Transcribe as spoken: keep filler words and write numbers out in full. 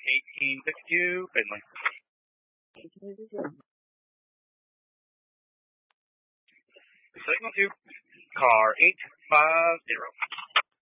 eighteen fifty-two, Finley. Signal to car eight five zero.